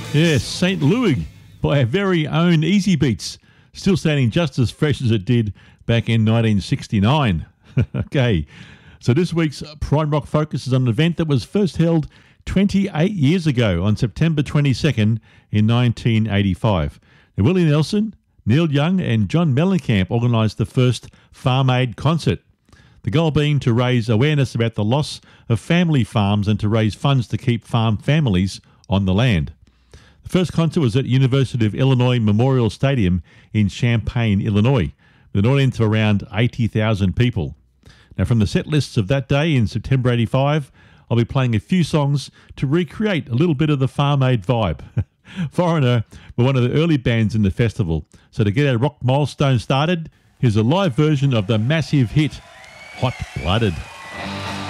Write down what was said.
Yes, St. Louis by our very own Easy Beats, still sounding just as fresh as it did back in 1969. Okay, so this week's Prime Rock focuses on an event that was first held 28 years ago on September 22nd in 1985. Now, Willie Nelson, Neil Young and John Mellencamp organised the first Farm Aid concert, the goal being to raise awareness about the loss of family farms and to raise funds to keep farm families on the land. The first concert was at University of Illinois Memorial Stadium in Champaign, Illinois, with an audience of around 80,000 people. Now, from the set lists of that day in September 85, I'll be playing a few songs to recreate a little bit of the Farm Aid vibe. Foreigner were one of the early bands in the festival, so to get our rock milestone started, here's a live version of the massive hit, Hot Blooded.